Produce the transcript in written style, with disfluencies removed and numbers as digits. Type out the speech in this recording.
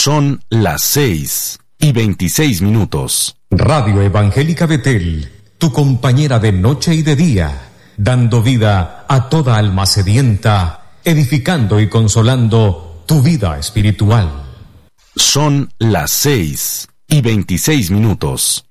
Son las 6:26. Radio Evangélica Betel, tu compañera de noche y de día, dando vida a toda alma sedienta, edificando y consolando tu vida espiritual. Son las 6:26.